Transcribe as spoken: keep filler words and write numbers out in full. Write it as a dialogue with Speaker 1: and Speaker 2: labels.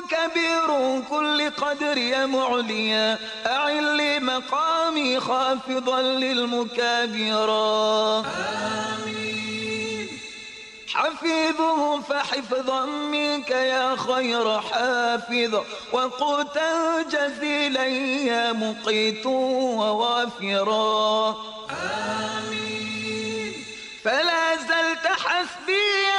Speaker 1: كبير كل قدر يا معليا أعل مقامي خافضا للمكابرا آمين. حفيظه فحفظا منك يا خير حافظ وقوتا جزيلا يا مقيت ووافرا آمين. فلا زلت حسبي